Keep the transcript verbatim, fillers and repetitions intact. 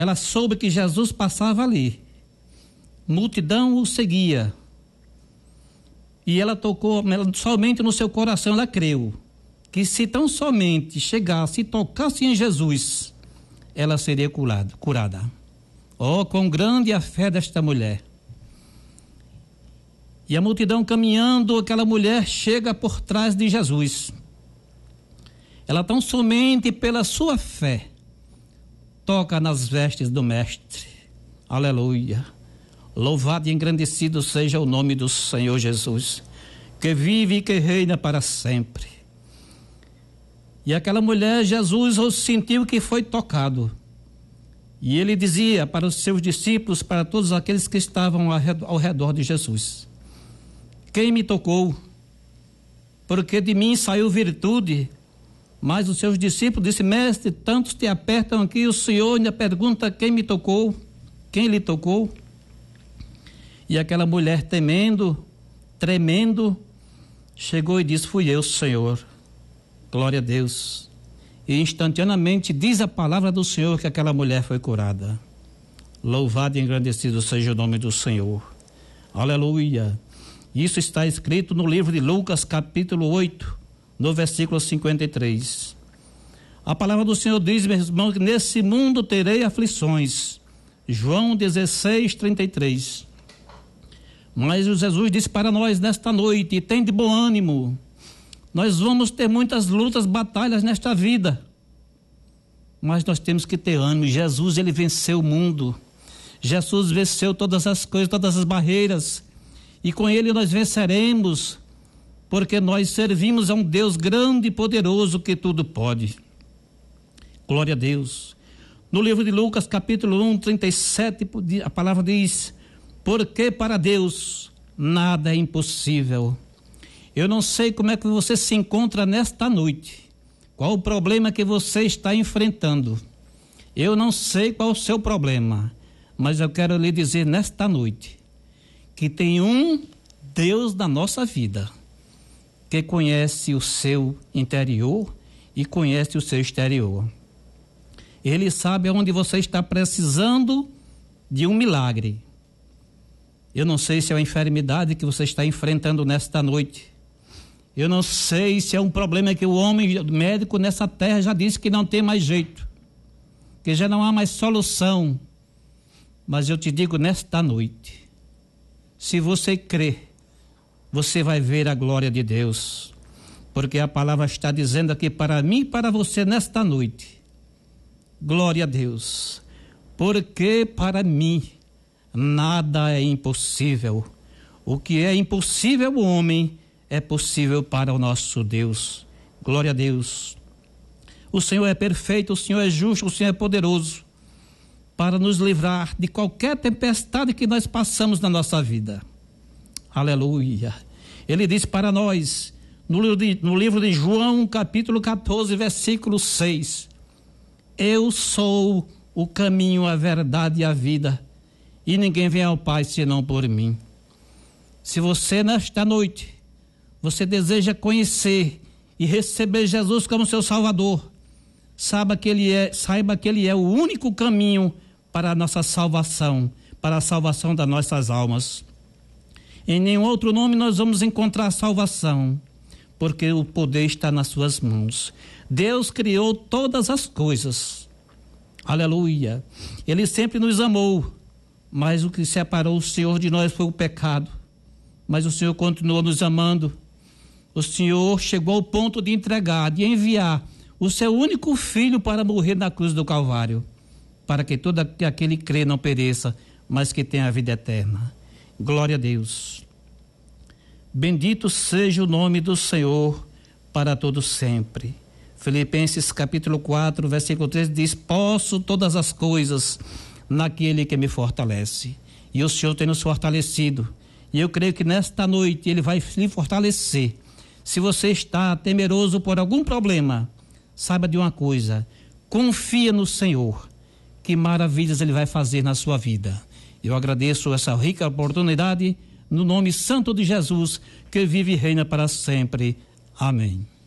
ela soube que Jesus passava ali. Multidão o seguia. E ela tocou, ela, somente no seu coração ela creu que se tão somente chegasse e tocasse em Jesus, ela seria curada. curada. Oh, quão grande a fé desta mulher. E a multidão caminhando, aquela mulher chega por trás de Jesus. Ela tão somente pela sua fé toca nas vestes do mestre. Aleluia. Louvado e engrandecido seja o nome do Senhor Jesus, que vive e que reina para sempre. E aquela mulher, Jesus sentiu que foi tocado. E ele dizia para os seus discípulos, para todos aqueles que estavam ao redor de Jesus: quem me tocou? Porque de mim saiu virtude. Mas os seus discípulos disseram: mestre, tantos te apertam aqui, o Senhor ainda pergunta quem me tocou, quem lhe tocou? E aquela mulher, temendo, tremendo, chegou e disse: fui eu, Senhor. Glória a Deus. E instantaneamente diz a palavra do Senhor que aquela mulher foi curada. Louvado e engrandecido seja o nome do Senhor. Aleluia. Isso está escrito no livro de Lucas, capítulo oito, no versículo cinquenta e três. A palavra do Senhor diz, meus irmãos, que nesse mundo terei aflições. João dezesseis, trinta e três. Mas o Jesus disse para nós nesta noite: tem de bom ânimo. Nós vamos ter muitas lutas, batalhas nesta vida, mas nós temos que ter ânimo. Jesus, ele venceu o mundo. Jesus venceu todas as coisas, todas as barreiras, e com ele nós venceremos, porque nós servimos a um Deus grande e poderoso que tudo pode. Glória a Deus. No livro de Lucas, capítulo um, trinta e sete, a palavra diz: porque para Deus nada é impossível. Eu não sei como é que você se encontra nesta noite, qual o problema que você está enfrentando. Eu não sei qual o seu problema, mas eu quero lhe dizer nesta noite que tem um Deus na nossa vida que conhece o seu interior e conhece o seu exterior. Ele sabe onde você está precisando de um milagre. Eu não sei se é uma enfermidade que você está enfrentando nesta noite. Eu não sei se é um problema que o homem o médico nessa terra já disse que não tem mais jeito, que já não há mais solução. Mas eu te digo nesta noite, se você crer, você vai ver a glória de Deus, porque a palavra está dizendo aqui para mim e para você nesta noite: glória a Deus, porque para mim nada é impossível. O que é impossível ao homem é possível para o nosso Deus. Glória a Deus. O Senhor é perfeito, o Senhor é justo, o Senhor é poderoso para nos livrar de qualquer tempestade que nós passamos na nossa vida. Aleluia. Ele diz para nós no livro de, no livro de João, capítulo catorze, versículo seis: eu sou o caminho, a verdade e a vida, e ninguém vem ao Pai senão por mim. Se você nesta noite você deseja conhecer e receber Jesus como seu Salvador, saiba que ele é, saiba que ele é o único caminho para a nossa salvação, para a salvação das nossas almas. Em nenhum outro nome nós vamos encontrar salvação, porque o poder está nas suas mãos. Deus criou todas as coisas. Aleluia. Ele sempre nos amou, mas o que separou o Senhor de nós foi o pecado. Mas o Senhor continuou nos amando. O Senhor chegou ao ponto de entregar, de enviar o seu único filho para morrer na cruz do Calvário, para que todo aquele que crê não pereça, mas que tenha a vida eterna. Glória a Deus. Bendito seja o nome do Senhor para todo sempre. Filipenses capítulo quatro, versículo três diz: posso todas as coisas naquele que me fortalece. E o Senhor tem nos fortalecido, e eu creio que nesta noite ele vai lhe fortalecer. Se você está temeroso por algum problema, saiba de uma coisa: confia no Senhor, que maravilhas ele vai fazer na sua vida. Eu agradeço essa rica oportunidade no nome santo de Jesus, que vive e reina para sempre. Amém.